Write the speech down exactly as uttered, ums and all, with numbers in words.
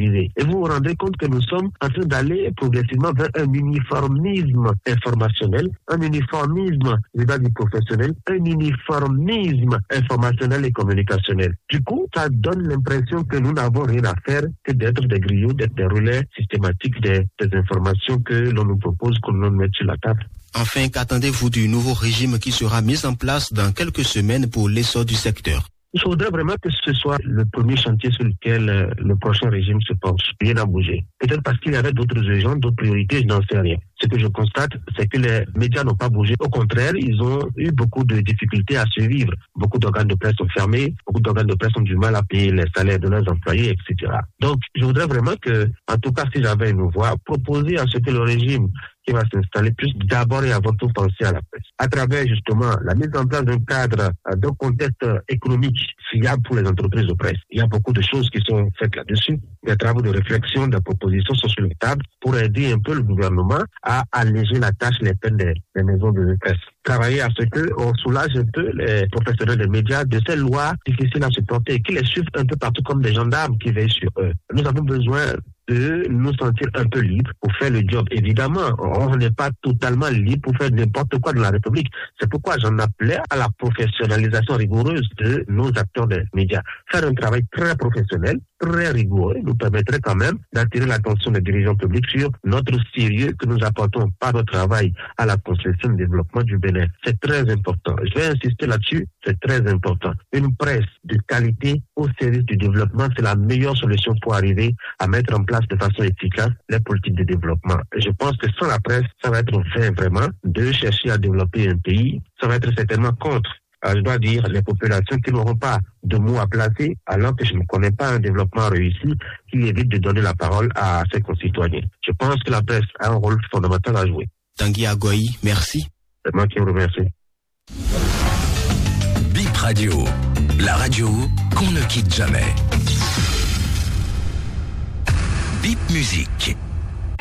divisé. Et vous vous rendez compte que nous sommes en train d'aller progressivement vers un uniformisme informationnel, un uniformisme vis-à-vis professionnel, un uniformisme informationnel et communicationnel. Du coup, ça donne l'impression que nous n'avons rien à faire que d'être des griots, d'être des relais systématiques des, des informations que l'on nous propose, que l'on met sur la table. Enfin, qu'attendez-vous du nouveau régime qui sera mis en place dans quelques semaines pour l'essor du secteur? Je voudrais vraiment que ce soit le premier chantier sur lequel euh, le prochain régime se penche. Rien n'a bougé. Peut-être parce qu'il y avait d'autres urgences, d'autres priorités, je n'en sais rien. Ce que je constate, c'est que les médias n'ont pas bougé. Au contraire, ils ont eu beaucoup de difficultés à survivre. Beaucoup d'organes de presse sont fermés, beaucoup d'organes de presse ont du mal à payer les salaires de leurs employés, et cetera. Donc, je voudrais vraiment que, en tout cas, si j'avais une voix, proposer à ce que le régime qui va s'installer puisse d'abord et avant tout penser à la presse. À travers justement la mise en place d'un cadre, d'un contexte économique fiable pour les entreprises de presse. Il y a beaucoup de choses qui sont faites là-dessus. Des travaux de réflexion, des propositions sont sur la table pour aider un peu le gouvernement à alléger la tâche, les peines des, des maisons de presse. Travailler à ce qu'on soulage un peu les professionnels des médias de ces lois difficiles à supporter, qui les suivent un peu partout comme des gendarmes qui veillent sur eux. Nous avons besoin de nous sentir un peu libres pour faire le job. Évidemment, on n'est pas totalement libre pour faire n'importe quoi dans la République. C'est pourquoi j'en appelais à la professionnalisation rigoureuse de nos acteurs des médias. Faire un travail très professionnel, très rigoureux, nous permettrait quand même d'attirer l'attention des dirigeants publics sur notre sérieux que nous apportons par notre travail à la construction et développement du Bénin. C'est très important. Je vais insister là-dessus, c'est très important. Une presse de qualité au service du développement, c'est la meilleure solution pour arriver à mettre en place de façon efficace les politiques de développement. Et je pense que sans la presse, ça va être vain vraiment de chercher à développer un pays. Ça va être certainement contre, je dois dire, les populations qui n'auront pas de mots à placer, alors que je ne connais pas un développement réussi qui évite de donner la parole à ses concitoyens. Je pense que la presse a un rôle fondamental à jouer. Tanguy Agoy, merci. C'est moi qui vous remercie. Bip Radio, la radio qu'on ne quitte jamais. Bip Musique.